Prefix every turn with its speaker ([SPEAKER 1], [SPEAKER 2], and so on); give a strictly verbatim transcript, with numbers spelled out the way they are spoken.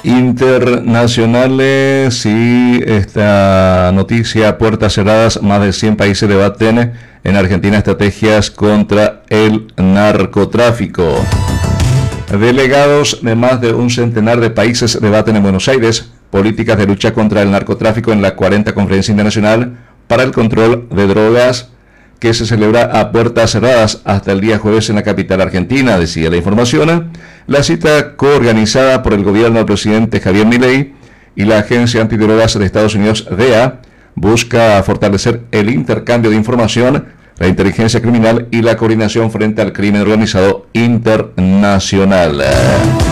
[SPEAKER 1] internacionales y esta noticia, puertas cerradas, más de cien países debaten en Argentina estrategias contra el narcotráfico. Delegados de más de un centenar de países debaten en Buenos Aires políticas de lucha contra el narcotráfico en la cuarenta Conferencia Internacional para el Control de Drogas, que se celebra a puertas cerradas hasta el día jueves en la capital argentina, decía la información. La cita, coorganizada por el gobierno del presidente Javier Milei y la Agencia Antidrogas de Estados Unidos, D E A, busca fortalecer el intercambio de información, la inteligencia criminal y la coordinación frente al crimen organizado internacional.